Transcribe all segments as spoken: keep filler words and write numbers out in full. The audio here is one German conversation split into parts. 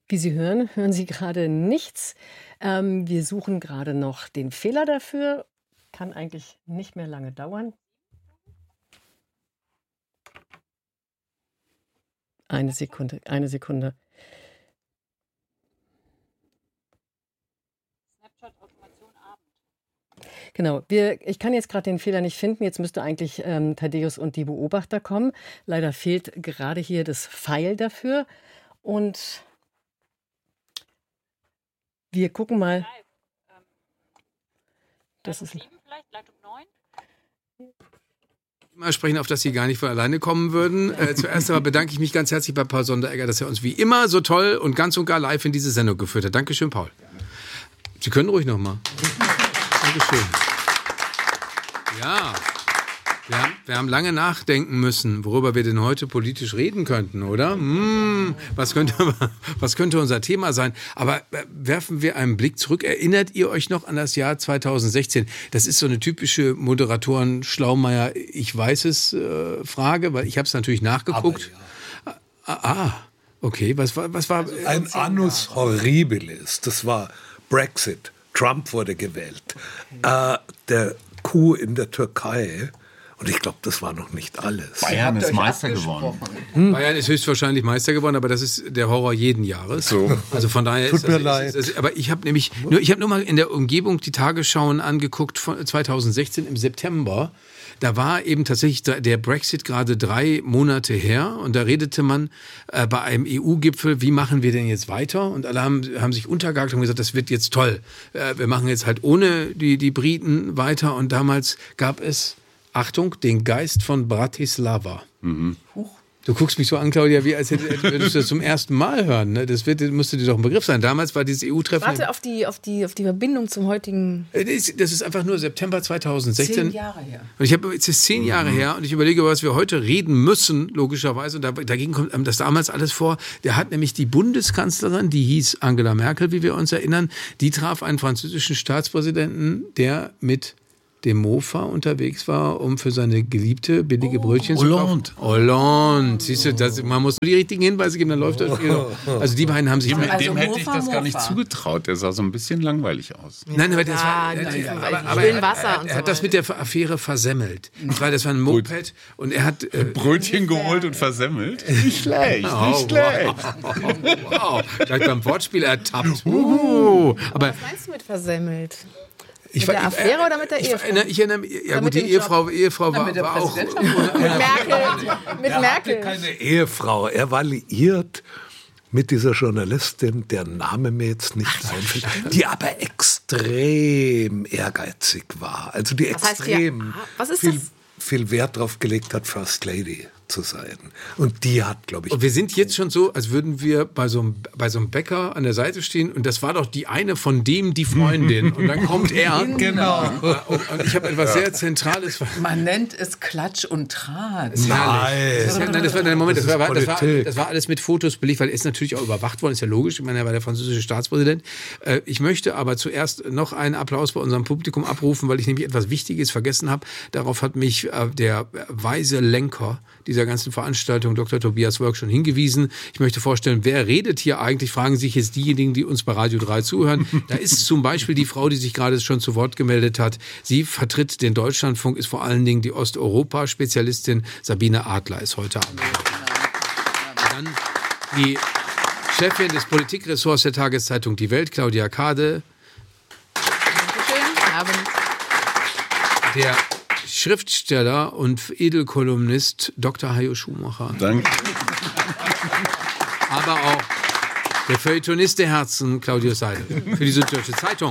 Wie Sie hören, hören Sie gerade nichts. Ähm, wir suchen gerade noch den Fehler dafür. Kann eigentlich nicht mehr lange dauern. Eine Sekunde, eine Sekunde. Genau, wir, ich kann jetzt gerade den Fehler nicht finden. Jetzt müsste eigentlich ähm, Thaddäus und die Beobachter kommen. Leider fehlt gerade hier das Pfeil dafür. Und wir gucken mal. Das ist Mal sprechen, auf das Sie gar nicht von alleine kommen würden. Äh, zuerst aber bedanke ich mich ganz herzlich bei Paul Sonderegger, dass er uns wie immer so toll und ganz und gar live in diese Sendung geführt hat. Dankeschön, Paul. Sie können ruhig noch mal. Dankeschön. Ja, wir haben, wir haben lange nachdenken müssen, worüber wir denn heute politisch reden könnten, oder? Hm, was könnte, was könnte unser Thema sein? Aber werfen wir einen Blick zurück. Erinnert ihr euch noch an das Jahr zweitausendsechzehn? Das ist so eine typische Moderatoren-Schlaumeier, ich weiß es, äh, Frage, weil ich habe es natürlich nachgeguckt. Aber, ja. Ah, okay. Was war... Was war also ein Annus Horribilis. Das war Brexit. Trump wurde gewählt. Äh, der Coup in der Türkei. Und ich glaube, das war noch nicht alles. Bayern ist Meister geworden. Hm. Bayern ist höchstwahrscheinlich Meister geworden, aber das ist der Horror jeden Jahres. So. Also von daher Tut ist mir das, leid. Ist, ist, ist, aber ich habe nämlich nur, ich habe nur mal in der Umgebung die Tagesschauen angeguckt von zweitausendsechzehn im September. Da war eben tatsächlich der Brexit gerade drei Monate her und da redete man äh, bei einem E U-Gipfel, wie machen wir denn jetzt weiter? Und alle haben, haben sich untergehakt und gesagt, das wird jetzt toll. Äh, wir machen jetzt halt ohne die, die Briten weiter. Und damals gab es, Achtung, den Geist von Bratislava. Mhm. Du guckst mich so an, Claudia, wie als hättest du das zum ersten Mal hören. Ne? Das wird, müsste dir doch ein Begriff sein. Damals war dieses E U-Treffen... Warte auf die, auf, die, auf die Verbindung zum heutigen... Das ist, das ist einfach nur September zweitausendsechzehn. Zehn Jahre her. Und ich habe jetzt ist zehn mhm. Jahre her und ich überlege, was wir heute reden müssen, logischerweise. Und da, dagegen kommt das damals alles vor. Der hat nämlich die Bundeskanzlerin, die hieß Angela Merkel, wie wir uns erinnern, die traf einen französischen Staatspräsidenten, der mit dem Mofa unterwegs war, um für seine Geliebte billige Brötchen oh, zu kaufen. Hollande. Siehst du, das, man muss nur die richtigen Hinweise geben, dann läuft das Spiel. Also die beiden haben sich... Dem, also dem hätte ich das gar nicht zugetraut. Der sah so ein bisschen langweilig aus. Nein, aber das war... Ja, äh, aber, aber, aber er, er, er hat das mit der Affäre versemmelt. Das war, das war ein Moped und er hat... Äh, Brötchen geholt und versemmelt? Nicht schlecht, oh, nicht schlecht. Wow. wow. Gleich beim Wortspiel ertappt. Uh, aber, was meinst du mit versemmelt? Ich mit war, der Affäre äh, oder mit der ich, Ehefrau? Ich, ich erinnere mich, ja gut, die Ehefrau, Ehefrau war, mit der war auch... mit Merkel. Mit er Merkel. hatte keine Ehefrau. Er war liiert mit dieser Journalistin, deren Name mir jetzt nicht einfällt, die aber extrem ehrgeizig war. Also die was heißt extrem hier? Was ist viel, das? viel Wert darauf gelegt hat, First Lady zu sein. Und die hat, glaube ich... Und wir sind jetzt schon so, als würden wir bei so, einem, bei so einem Bäcker an der Seite stehen und das war doch die eine von dem, die Freundin. Und dann kommt er. Genau. Und, und ich habe etwas sehr Zentrales... Man nennt es Klatsch und Tratsch. Nein. Das war, nein, das war, nein, Moment, das, Das war, das, war, Politik. das war alles mit Fotos belegt, weil er ist natürlich auch überwacht worden, ist ja logisch. Ich meine, er war der französische Staatspräsident. Ich möchte aber zuerst noch einen Applaus bei unserem Publikum abrufen, weil ich nämlich etwas Wichtiges vergessen habe. Darauf hat mich der weise Lenker dieser ganzen Veranstaltung, Doktor Tobias Wörk, schon hingewiesen. Ich möchte vorstellen, wer redet hier eigentlich? Fragen sich jetzt diejenigen, die uns bei Radio drei zuhören. Da ist zum Beispiel die Frau, die sich gerade schon zu Wort gemeldet hat. Sie vertritt den Deutschlandfunk, ist vor allen Dingen die Osteuropa-Spezialistin. Sabine Adler ist heute Abend. Dann die Chefin des Politikressorts der Tageszeitung Die Welt, Claudia Kade. Dankeschön. Abend. Der Schriftsteller und Edelkolumnist Doktor Hajo Schumacher. Danke. Aber auch der Feuilletonist der Herzen, Claudius Seidel, für die Süddeutsche Zeitung.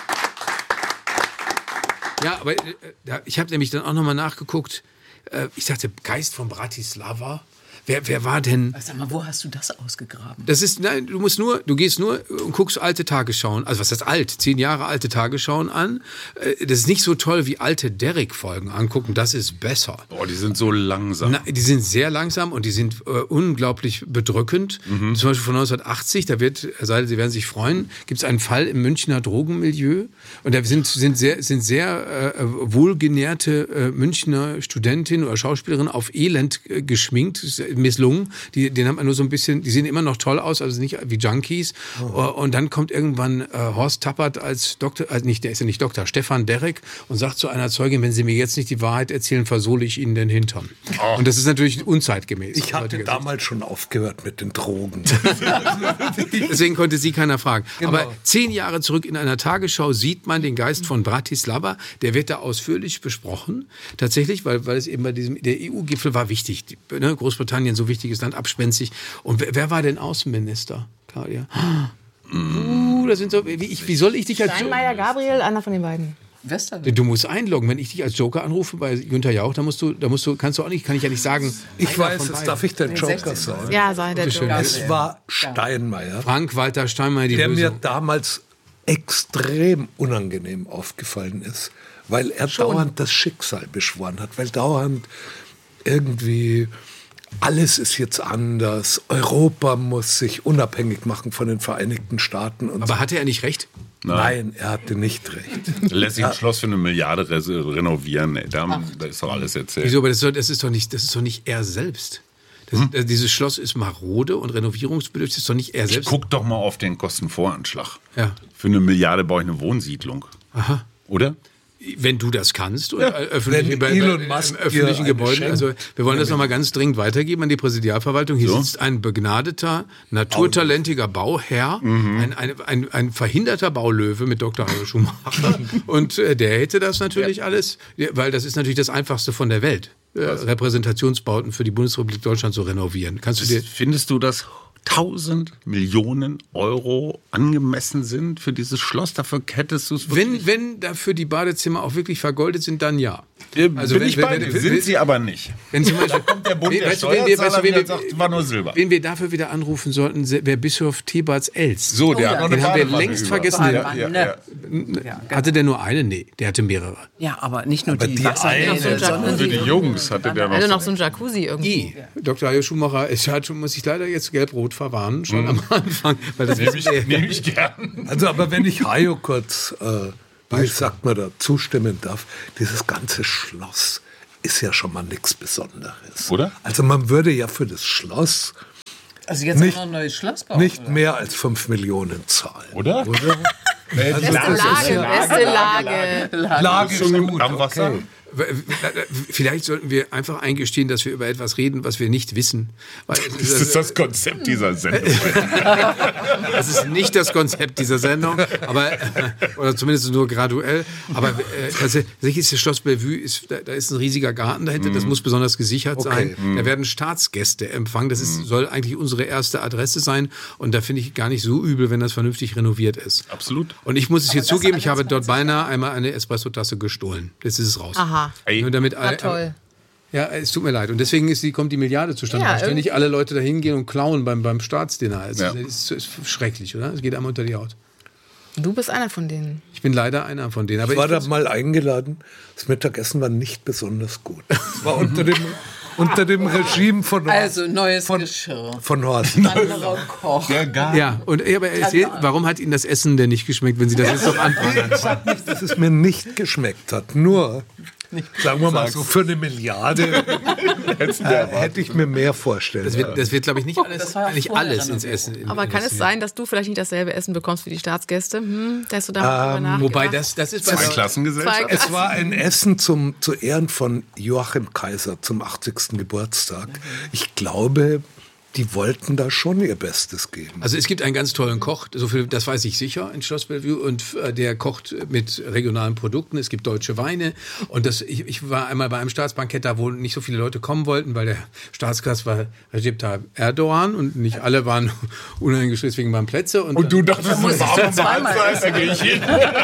Ja, aber äh, ich habe nämlich dann auch nochmal nachgeguckt. Äh, ich dachte, Geist von Bratislava. Wer, wer war denn? Sag mal, wo hast du das ausgegraben? Das ist, nein, du musst nur, du gehst nur und guckst alte Tagesschauen, also was heißt alt, zehn Jahre alte Tagesschauen an. Das ist nicht so toll wie alte Derrick-Folgen angucken, das ist besser. Boah, die sind so langsam. Na, die sind sehr langsam und die sind äh, unglaublich bedrückend. Mhm. Zum Beispiel von neunzehnhundertachtzig, da wird, Herr Seidel, Sie werden sich freuen, gibt es einen Fall im Münchner Drogenmilieu und da sind, sind sehr, sind sehr äh, wohlgenährte äh, Münchner Studentinnen oder Schauspielerinnen auf Elend äh, geschminkt, misslungen. Die, den hat man nur so ein bisschen, die sehen immer noch toll aus, also nicht wie Junkies. Oh. Und dann kommt irgendwann äh, Horst Tappert als Doktor, also nicht, der ist ja nicht Doktor, Stefan Derek und sagt zu einer Zeugin, wenn Sie mir jetzt nicht die Wahrheit erzählen, versohle ich Ihnen den Hintern. Oh. Und das ist natürlich unzeitgemäß. Ich hatte damals schon aufgehört mit den Drogen. Deswegen konnte sie keiner fragen. Genau. Aber zehn Jahre zurück in einer Tagesschau sieht man den Geist von Bratislava. Der wird da ausführlich besprochen. Tatsächlich, weil, weil es eben bei diesem, der E U-Gipfel war wichtig. Die, ne, Großbritannien, so wichtiges Land, abspenstig. Und wer, wer war denn Außenminister, Claudia? Uh, das sind so, wie, ich, wie soll ich dich als Steinmeier, Gabriel, einer von den beiden. Westerwelle. Du musst einloggen. Wenn ich dich als Joker anrufe bei Günther Jauch, dann musst du, da musst du, kannst du auch nicht, kann ich ja nicht sagen. Ich weiß, jetzt darf ich der Joker sein. Ja, sei der Joker. Es war Steinmeier, Frank-Walter Steinmeier, die der mir Lösung. damals extrem unangenehm aufgefallen ist, weil er Schon. dauernd das Schicksal beschworen hat, weil dauernd irgendwie alles ist jetzt anders, Europa muss sich unabhängig machen von den Vereinigten Staaten. Und Aber so. hatte er nicht recht? Nein, er hatte nicht recht. Lässt sich ein Schloss für eine Milliarde re- renovieren. Ey. Da, da ist doch alles erzählt. Wieso? Aber das ist doch, das ist doch, nicht, das ist doch nicht er selbst. Das, hm? Dieses Schloss ist marode und renovierungsbedürftig. Das ist doch nicht er selbst. Guck doch mal auf den Kostenvoranschlag. Ja. Für eine Milliarde baue ich eine Wohnsiedlung. Aha. Oder? Wenn du das kannst, Ja. öffentlich, Wenn bei, Elon bei, Musk im öffentlichen dir Gebäuden. eine Also wir wollen das nochmal ganz dringend weitergeben an die Präsidialverwaltung. Hier So. sitzt ein begnadeter, naturtalentiger Bauherr, Mhm. ein, ein, ein, ein verhinderter Baulöwe mit Doktor Hajo Schumacher. Und äh, der hätte das natürlich ja. alles, weil das ist natürlich das Einfachste von der Welt, äh, Repräsentationsbauten für die Bundesrepublik Deutschland zu renovieren. Kannst du dir Findest du, dass tausend Millionen Euro angemessen sind für dieses Schloss? Dafür hättest du es Wenn, wenn dafür die Badezimmer auch wirklich vergoldet sind, dann ja. Also bin ich bei dir. Sind sie aber nicht. Wenn zum Beispiel, kommt der Bund der weißt du, wenn wir, weißt du, wenn Steuerzahler wir, und sagt, war nur Silber. wen wir dafür wieder anrufen sollten, wäre Bischof Thebarts Els. So, der Oh, hat noch ja. eine Den haben wir Badewanne längst über. vergessen. Ja, ja, ja. Ja, Hatte der nur eine? Nee, der hatte mehrere. ja, aber nicht nur Aber die, die Wasserwelle, eine- sondern Für die Jungs hatte der noch. Also noch so- so ein Jacuzzi irgendwie. I. Doktor Hajo Schumacher es hat schon, muss ich leider jetzt gelb-rot verwarnen, schon am Anfang. Weil das Nehme ich, nehm ich gern. Also, aber wenn ich Hajo kurz, äh, wie sagt man da, zustimmen darf, dieses ganze Schloss ist ja schon mal nichts Besonderes. Oder? Also man würde ja für das Schloss Also jetzt Nicht- auch noch ein neues Schloss bauen. nicht oder? mehr als fünf Millionen zahlen. Oder? Oder? Beste Lage, beste Lage. Lage ist gut, Am Wasser. okay. Vielleicht sollten wir einfach eingestehen, dass wir über etwas reden, was wir nicht wissen. Weil Das ist das Konzept dieser Sendung. Das ist nicht das Konzept dieser Sendung, aber oder zumindest nur graduell. Aber äh, tatsächlich ist das Schloss Bellevue, ist, da, da ist ein riesiger Garten dahinter. Das muss besonders gesichert Okay. sein. Da werden Staatsgäste empfangen. Das ist, soll eigentlich unsere erste Adresse sein. Und da finde ich gar nicht so übel, wenn das vernünftig renoviert ist. Absolut. Und ich muss es hier das zugeben, alle ich habe dort zwanzig Jahre. beinahe einmal eine Espresso-Tasse gestohlen. Jetzt ist es raus. Aha. Ey, Nur damit Na alle, toll. ja, es tut mir leid. Und deswegen ist die, kommt die Milliarde zustande, Ja, weil ständig alle Leute da hingehen und klauen beim, beim Staatsdinner. Also, Ja. Das ist, ist schrecklich, oder? Es geht einem unter die Haut. Du bist einer von denen. Ich bin leider einer von denen. Aber Ich war da find's- mal eingeladen. Das Mittagessen war nicht besonders gut. Es war unter dem, unter dem Regime von, Also neues von, Geschirr. von Horst. Anderer Koch. der Gar ja, und ja, aber erzähl, warum hat Ihnen das Essen denn nicht geschmeckt, wenn Sie das jetzt doch anprangern? Ich sag nicht, dass es mir nicht geschmeckt hat. Nur, sagen wir mal so, für eine Milliarde äh, hätte ich mir mehr vorstellen Das wird, das wird glaube ich, nicht alles, Das war ja nicht vorher alles ins renoviert. Essen. in- Aber kann es investieren. sein, dass du vielleicht nicht dasselbe Essen bekommst wie die Staatsgäste? Hm, hast du da mal drüber nachgedacht? Wobei, das, das ist bei Zwei Klassengesellschaft. Zwei- Es war ein Essen zum, zu Ehren von Joachim Kaiser zum achtzigsten Geburtstag. Ich glaube, die wollten da schon ihr Bestes geben. Also es gibt einen ganz tollen Koch, so viel, das weiß ich sicher, in Schloss Bellevue, und äh, der kocht mit regionalen Produkten. Es gibt deutsche Weine und das, ich, ich war einmal bei einem Staatsbankett, da wo nicht so viele Leute kommen wollten, weil der Staatsgast war Recep Tayyip Erdogan und nicht alle waren uneingeschränkt, deswegen waren Plätze. Und, Und du dachtest, das ist auch zweimal Mahlzeit, da gehe ich hin.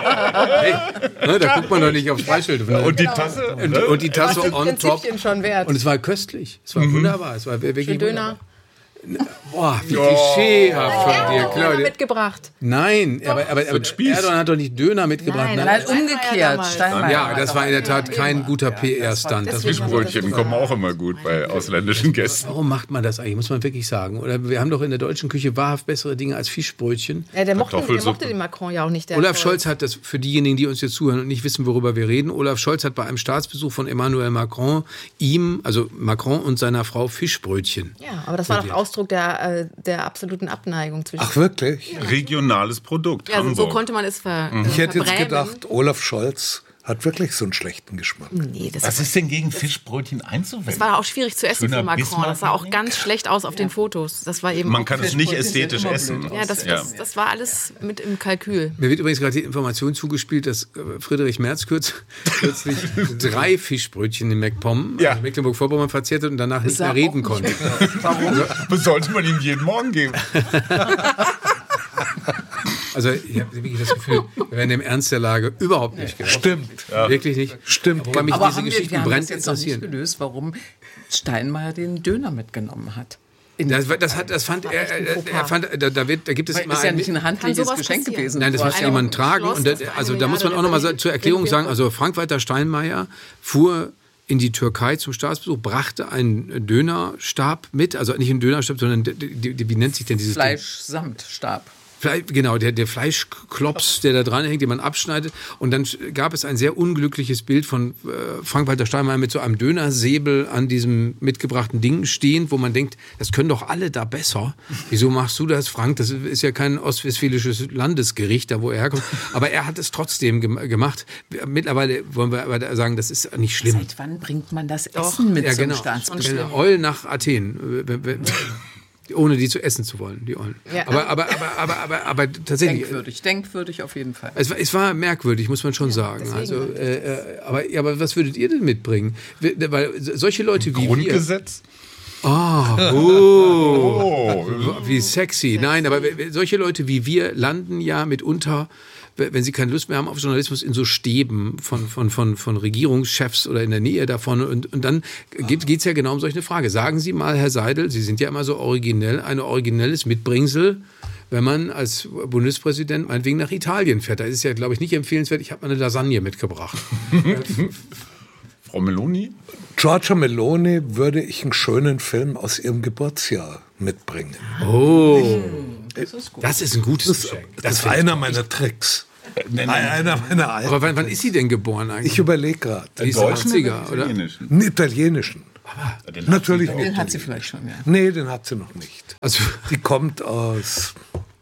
ne, da guckt man doch nicht aufs Preisschild. Und die Tasse. und, und die Tasse on top. Prinzipien schon wert. Und es war köstlich, es war wunderbar, es war wirklich Für Döner. wunderbar. Boah, wie klischeehaft von dir, Claudia. mitgebracht. Nein, aber, aber, aber Erdogan hat doch nicht Döner mitgebracht. Nein, ne? nein, umgekehrt. Steinmeier. Ja, das war in der Tat kein guter P R-Stunt. Das muss man- Fischbrötchen kommen auch immer gut bei ausländischen Gästen. Warum macht man das eigentlich, muss man wirklich sagen? Oder wir haben doch in der deutschen Küche wahrhaft bessere Dinge als Fischbrötchen. Ja, der, mochte, der Kartoffelsuppe. mochte den Macron ja auch nicht. Der Olaf Scholz hat das, für diejenigen, die uns jetzt zuhören und nicht wissen, worüber wir reden, Olaf Scholz hat bei einem Staatsbesuch von Emmanuel Macron ihm, also Macron und seiner Frau Fischbrötchen. Ja, aber das war doch Ausdruck der, äh, der absoluten Abneigung zwischen. Ach wirklich? Regionales Produkt. ja, so, so Hamburg. konnte man es ver, äh, Ich hätte jetzt verbrämen. gedacht, Olaf Scholz hat wirklich so einen schlechten Geschmack. Nee, das, Was ist denn gegen Fischbrötchen einzuwenden? das war auch schwierig zu essen Schöner für Macron. Das sah auch Bismarck-Ring. ganz schlecht aus auf den Fotos. Das war eben. Man kann es nicht Fischbrötchen sehen ästhetisch immer essen. blöd ja, das, das, das war alles mit im Kalkül. Mir wird übrigens gerade die Information zugespielt, dass äh, Friedrich Merz kürz, kürzlich drei Fischbrötchen in MacPom, Ja. also Mecklenburg-Vorpommern, verziert hat und danach nicht sah mehr auch reden nicht konnte. Was sollte man ihm jeden Morgen geben? Also ich habe wirklich das Gefühl, wir werden dem Ernst der Lage überhaupt nicht gerecht. Stimmt. Wirklich nicht. Stimmt. Wobei mich Aber diese haben wir, Geschichten wir haben brennt das jetzt noch nicht interessieren. gelöst, warum Steinmeier den Döner mitgenommen hat. In Das, das, hat, das fand er, er, er fand, da, da, wird, da gibt es Weil immer ist ja ein, nicht ein handliches sowas Geschenk passieren? gewesen. Nein, das war muss ja jemand ein tragen. Schloss, Und da, das für also eine da muss man auch Milliarde noch mal oder zur Erklärung irgendwie- sagen, also Frank-Walter Steinmeier fuhr in die Türkei zum Staatsbesuch, brachte einen Dönerstab mit, also nicht einen Dönerstab, sondern die, die, die, wie nennt sich denn dieses Ding? Fleisch samt Stab. Fleisch, genau, der, der Fleischklops, der da dran hängt, den man abschneidet. Und dann gab es ein sehr unglückliches Bild von äh, Frank-Walter Steinmeier mit so einem Dönersäbel an diesem mitgebrachten Ding stehend, wo man denkt, das können doch alle da besser. Wieso machst du das, Frank? Das ist ja kein ostwestfälisches Landesgericht, da wo er herkommt. Aber er hat es trotzdem gem- gemacht. Mittlerweile wollen wir aber sagen, das ist nicht schlimm. Seit wann bringt man das Essen mit Ja, zum genau. Staatsbesuch? Genau. Eul nach Athen. W- w- Ohne die zu essen zu wollen, die Eulen. Ja. Aber, aber, aber, aber, aber, aber tatsächlich. Denkwürdig, denkwürdig auf jeden Fall. Es war, es war merkwürdig, muss man schon sagen. Also, äh, äh, aber, ja, aber was würdet ihr denn mitbringen? Wir- Weil solche Leute wie Grundgesetz? wir. Oh, wie sexy. Nein, aber solche Leute wie wir landen ja mitunter, wenn sie keine Lust mehr haben auf Journalismus, in so Stäben von, von, von, von Regierungschefs oder in der Nähe davon. Und, und dann geht es ja genau um solche Frage. Sagen Sie mal, Herr Seidel, Sie sind ja immer so originell, ein originelles Mitbringsel, wenn man als Bundespräsident meinetwegen nach Italien fährt. Da ist es ja, glaube ich, nicht empfehlenswert. Ich habe mal eine Lasagne mitgebracht. Frau Meloni? Giorgia Meloni würde ich einen schönen Film aus ihrem Geburtsjahr mitbringen. Oh, das ist ein gutes Geschenk. Das ist einer meiner Tricks. Einer meiner alten. Aber wann, wann ist sie denn geboren eigentlich? Ich überlege gerade. Die ist achtziger, oder? Italienischen? Einen italienischen. Den Natürlich hat nicht. Den hat sie vielleicht schon, ja. Nee, den hat sie noch nicht. Also, Die kommt aus.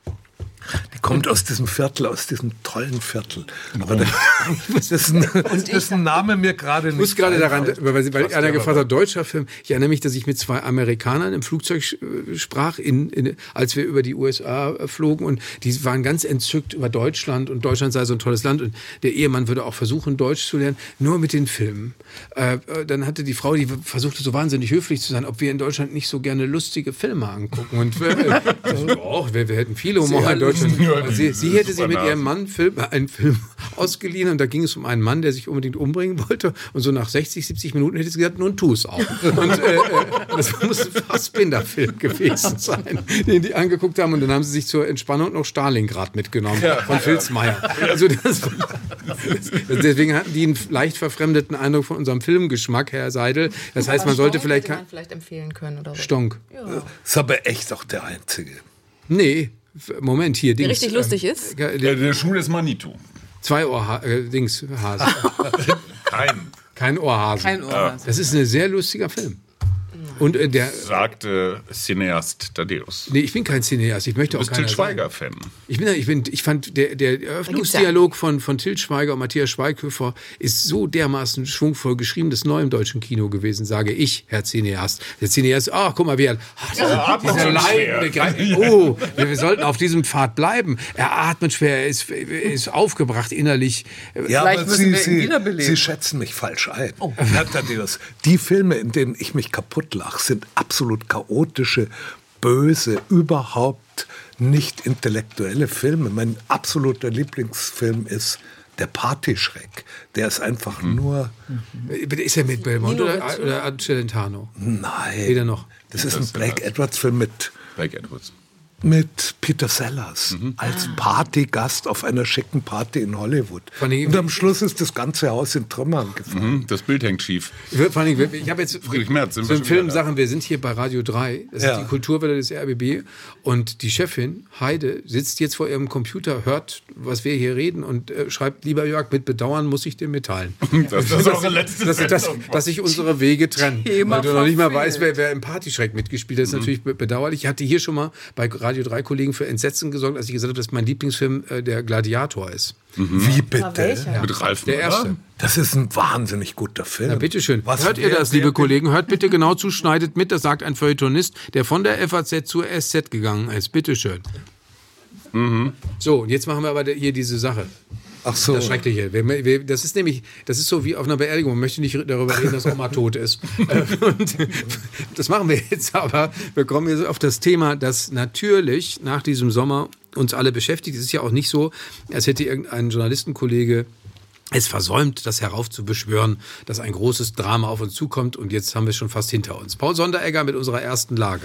Die kommt aus diesem Viertel, aus diesem tollen Viertel. Aber der, dessen, dessen Name mir gerade ich muss nicht gerade daran, einfällt. weil, weil Was einer der gefragt war. hat, deutscher Film. Ich erinnere mich, dass ich mit zwei Amerikanern im Flugzeug äh, sprach, in, in, als wir über die U S A äh, flogen. Und die waren ganz entzückt über Deutschland. Und Deutschland sei so ein tolles Land. Und der Ehemann würde auch versuchen, Deutsch zu lernen, nur mit den Filmen. Äh, dann hatte die Frau, die versuchte so wahnsinnig höflich zu sein, ob wir in Deutschland nicht so gerne lustige Filme angucken. Und äh, so, oh, wir, wir hätten viele Humor in Deutschland. Ja, Sie, sie hätte sich super mit nah. ihrem Mann Film, äh, einen Film ausgeliehen und da ging es um einen Mann, der sich unbedingt umbringen wollte und so nach sechzig, siebzig Minuten hätte sie gesagt, nun tu es auch. Und äh, äh, das muss ein Fassbinder-Film gewesen sein, den die angeguckt haben und dann haben sie sich zur Entspannung noch Stalingrad mitgenommen von Filzmeier. Also das, das, deswegen hatten die einen leicht verfremdeten Eindruck von unserem Filmgeschmack, Herr Seidel. Das heißt, man sollte vielleicht... Hätte man vielleicht empfehlen können oder so. Stonk. Ist aber echt auch der Einzige. Nee, Moment, hier, Dings. Der richtig lustig ist? Äh, Der, der Schuh ist Manitou. Zwei Ohr, äh, Dings, Hase. Kein. Kein Ohrhase. Kein Ohrhase. Das ist ein sehr lustiger Film. Und äh, der... Sagte Cineast Thaddeus. Nee, ich bin kein Cineast. Ich möchte Du auch bist Til keiner sein. Schweiger-Fan. Ich bin, ich bin, ich fand der, der Eröffnungsdialog von von Til Schweiger und Matthias Schweighöfer ist so dermaßen schwungvoll geschrieben, das neu im deutschen Kino gewesen, sage ich, Herr Cineast. Der Cineast, ach, guck mal, wie er, ach, dieser, atmet dieser so leidende Greif- oh, wir, wir sollten auf diesem Pfad bleiben. Er atmet schwer, er ist, er ist aufgebracht innerlich. Ja, Vielleicht aber müssen Sie, wir ihn Sie, wiederbeleben. Sie schätzen mich falsch ein. Herr Thaddeus, die Filme, in denen ich mich kaputt lache, sind absolut chaotische, böse, überhaupt nicht intellektuelle Filme. Mein absoluter Lieblingsfilm ist der Partyschreck, der ist einfach mhm. nur... Ist er mit Belmont oder, oder Celentano? Nein. Weder noch. Das ist ein Black Edwards-Film mit... Black Edwards. Mit Peter Sellers mhm. als Partygast auf einer schicken Party in Hollywood. Und am Schluss ist das ganze Haus in Trümmern gefallen. Mhm, das Bild hängt schief. Vor allem, ich habe jetzt Merz, so einen Film Sachen, wir sind hier bei Radio drei, das ja. ist die Kulturwelle des R B B und die Chefin, Heide, sitzt jetzt vor ihrem Computer, hört, was wir hier reden und äh, schreibt, lieber Jörg, mit Bedauern muss ich dir mitteilen. Das ist eure letzte dass, dass, dass sich unsere Wege trennen. Thema weil du noch nicht mal verfehlt. weißt, wer, wer im Partyschreck mitgespielt hat. Das ist mhm. natürlich bedauerlich. Ich hatte hier schon mal bei Radio drei Kollegen für Entsetzen gesorgt, als ich gesagt habe, dass mein Lieblingsfilm äh, der Gladiator ist. Mhm. Wie bitte? Ja. Mit Ralf Der erste. oder? Das ist ein wahnsinnig guter Film. Na, bitteschön. Was Hört ihr wer, das, wer, liebe wer, Kollegen? Hört bitte genau zu, schneidet mit. Das sagt ein Feuilletonist, der von der F A Z zur S Z gegangen ist. Bitteschön. Mhm. So, und jetzt machen wir aber hier diese Sache. Ach so. Das Schreckliche. Wir, wir, das ist nämlich, das ist so wie auf einer Beerdigung. Man möchte nicht darüber reden, dass Oma tot ist. Und das machen wir jetzt aber. Wir kommen jetzt auf das Thema, das natürlich nach diesem Sommer uns alle beschäftigt. Es ist ja auch nicht so, als hätte irgendein Journalistenkollege es versäumt, das heraufzubeschwören, dass ein großes Drama auf uns zukommt. Und jetzt haben wir es schon fast hinter uns. Paul Sonderegger mit unserer ersten Lage.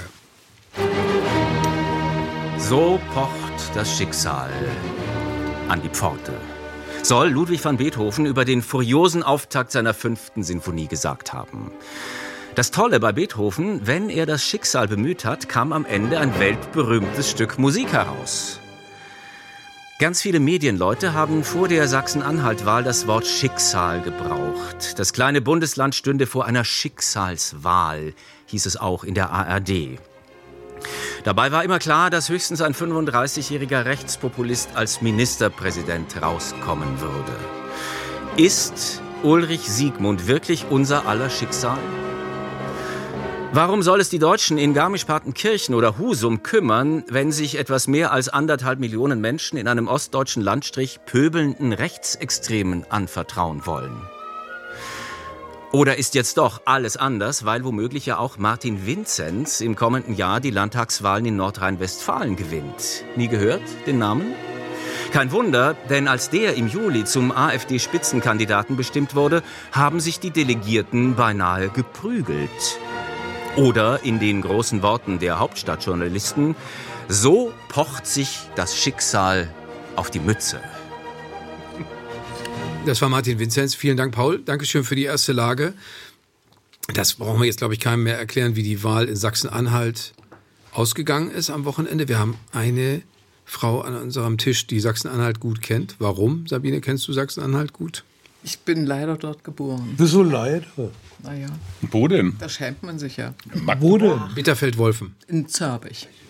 So pocht das Schicksal an die Pforte, soll Ludwig van Beethoven über den furiosen Auftakt seiner fünften Sinfonie gesagt haben. Das Tolle bei Beethoven, wenn er das Schicksal bemüht hat, kam am Ende ein weltberühmtes Stück Musik heraus. Ganz viele Medienleute haben vor der Sachsen-Anhalt-Wahl das Wort Schicksal gebraucht. Das kleine Bundesland stünde vor einer Schicksalswahl, hieß es auch in der A R D. Dabei war immer klar, dass höchstens ein fünfunddreißigjähriger Rechtspopulist als Ministerpräsident rauskommen würde. Ist Ulrich Siegmund wirklich unser aller Schicksal? Warum soll es die Deutschen in Garmisch-Partenkirchen oder Husum kümmern, wenn sich etwas mehr als anderthalb Millionen Menschen in einem ostdeutschen Landstrich pöbelnden Rechtsextremen anvertrauen wollen? Oder ist jetzt doch alles anders, weil womöglich ja auch Martin Vinzenz im kommenden Jahr die Landtagswahlen in Nordrhein-Westfalen gewinnt? Nie gehört, den Namen? Kein Wunder, denn als der im Juli zum AfD-Spitzenkandidaten bestimmt wurde, haben sich die Delegierten beinahe geprügelt. Oder in den großen Worten der Hauptstadtjournalisten, so pocht sich das Schicksal auf die Mütze. Das war Martin Vinzenz. Vielen Dank, Paul. Dankeschön für die erste Lage. Das brauchen wir jetzt, glaube ich, keinem mehr erklären, wie die Wahl in Sachsen-Anhalt ausgegangen ist am Wochenende. Wir haben eine Frau an unserem Tisch, die Sachsen-Anhalt gut kennt. Warum, Sabine, kennst du Sachsen-Anhalt gut? Ich bin leider dort geboren. Wieso leider? Naja, Wo denn? da schämt man sich ja. Wo denn? Bitterfeld-Wolfen. In Zörbich.